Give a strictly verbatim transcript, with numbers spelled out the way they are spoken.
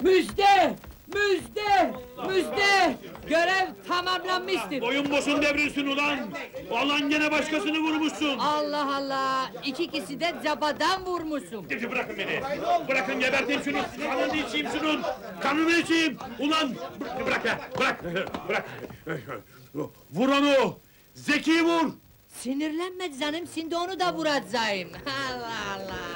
Müjde! Müjde! Müjde! Görev tamamlanmıştır. Boyun boşun devrilsin ulan! Ulan gene başkasını vurmuşsun! Allah Allah! İki kişi de cabadan vurmuşum. Bırakın beni! Bırakın geberteyim şunu! Kanını içeyim şunun! Kanını içeyim! Ulan! Bırak ya! Bırak! Bırak! Vur onu! Zeki vur! Sinirlenme canım, şimdi onu da vuracağım. Allah Allah!